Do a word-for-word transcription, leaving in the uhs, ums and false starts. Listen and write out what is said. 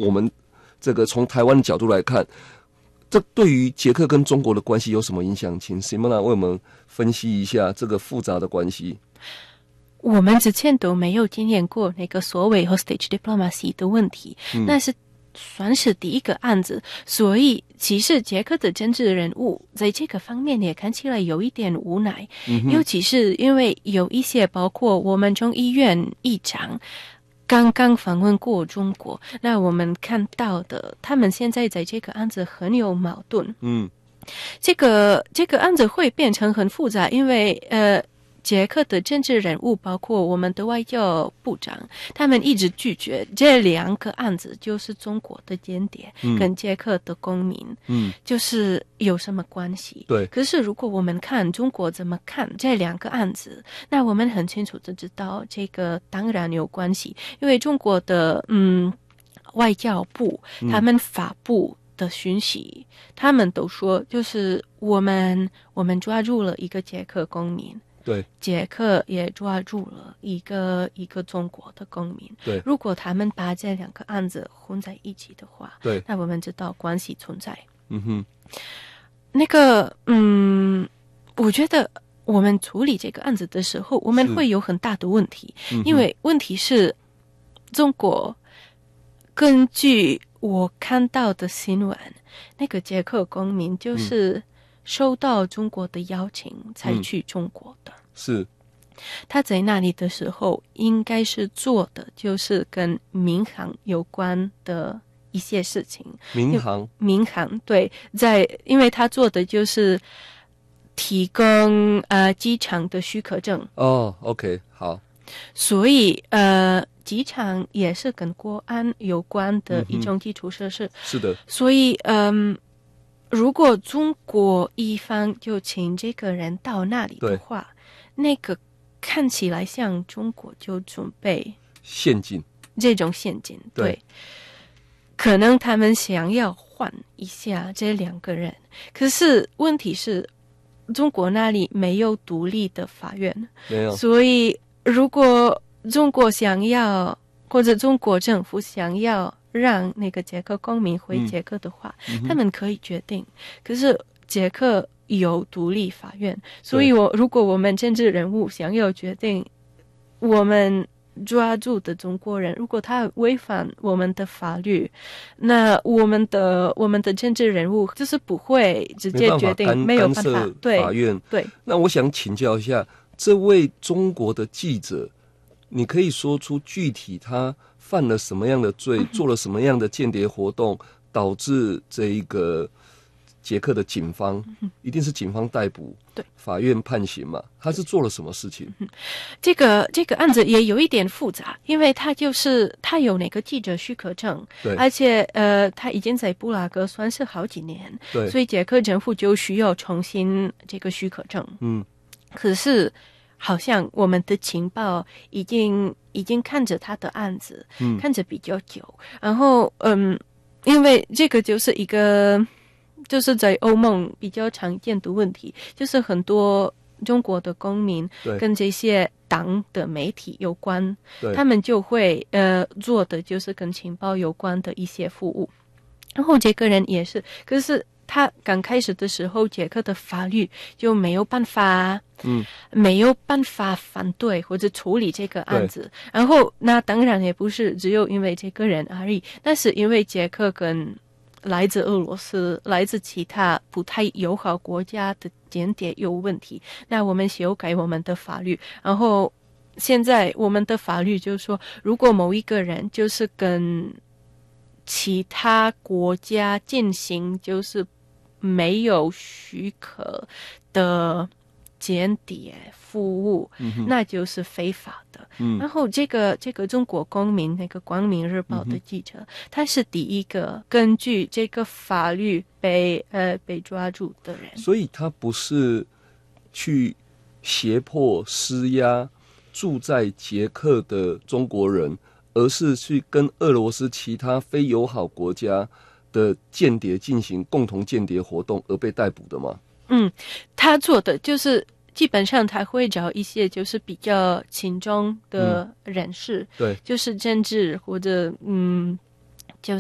我们这个从台湾的角度来看，这对于捷克跟中国的关系有什么影响？请 Simona 为我们分析一下这个复杂的关系。 我们之前都没有经验过那个所谓 hostage diplomacy 的问题，嗯、那是算是第一个案子，所以其实捷克的政治人物在这个方面也看起来有一点无奈，嗯、尤其是因为有一些包括我们众议院议长刚刚访问过中国，那我们看到的他们现在在这个案子很有矛盾，嗯，这个这个案子会变成很复杂，因为呃捷克的政治人物包括我们的外交部长，他们一直拒绝这两个案子就是中国的间谍跟捷克的公民，嗯，就是有什么关系？ 对。 可是如果我们看中国怎么看这两个案子，那我们很清楚的知道这个当然有关系，因为中国的嗯外交部他们发布的讯息，他们都说就是我们我们抓住了一个捷克公民。 对， 捷克也抓住了一个一个中国的公民。 对， 如果他们把这两个案子混在一起的话， 对， 那我们知道关系存在。 嗯哼， 那个，嗯，我觉得我们处理这个案子的时候，我们会有很大的问题，嗯、因为问题是，中国根据我看到的新闻，那个捷克公民就是。嗯收到中国的邀请才去中国的、嗯、 是他在那里的时候应该是做的就是跟民航有关的一些事情。 民航民航对，在因为他做的就是提供呃机场的许可证。 哦 OK 好， 所以呃机场也是跟国安有关的一种基础设施、嗯、 是的， 所以嗯、呃如果中国一方就请这个人到那里的话，那个看起来像中国就准备陷阱， 这种陷阱， 对, 对， 可能他们想要换一下这两个人，可是问题是中国那里没有独立的法院， 没有， 所以如果中国想要或者中国政府想要让那个捷克公民回捷克的话、嗯、他们可以决定，可是捷克有独立法院，所以我如果我们政治人物想要决定我们抓住的中国人，如果他违反我们的法律，那我们的我们的政治人物就是不会直接决定，没有办法对法院。对，那我想请教一下，这位中国的记者，你可以说出具体他犯了什么样的罪，做了什么样的间谍活动，导致这一个捷克的警方，一定是警方逮捕， 对， 法院判刑嘛？他是做了什么事情？ 这个这个案子也有一点复杂，因为他就是他有那个记者许可证， 对， 而且呃他已经在布拉格算是好几年， 对， 所以捷克政府就需要重新这个许可证。嗯，可是好像我们的情报已经已经看着他的案子，嗯，看着比较久，然后嗯，因为这个就是一个就是在欧盟比较常见的问题，就是很多中国的公民跟这些党的媒体有关，他们就会呃做的就是跟情报有关的一些服务，然后这个人也是，可是他刚开始的时候，捷克的法律就没有办法，嗯，没有办法反对或者处理这个案子。然后，那当然也不是只有因为这个人而已，那是因为捷克跟来自俄罗斯、来自其他不太友好国家的间谍有问题。那我们修改我们的法律，然后现在我们的法律就是说，如果某一个人就是跟其他国家进行就是没有许可的间谍服务、嗯、那就是非法的、嗯、然后这个这个中国公民那个光明日报的记者、嗯、他是第一个根据这个法律被呃被抓住的人， 所以他不是去胁迫施压住在捷克的中国人，而是去跟俄罗斯其他非友好国家的间谍进行共同间谍活动而被逮捕的吗？ 嗯，他做的就是基本上他会找一些就是比较亲中的人士、嗯、对，就是政治或者嗯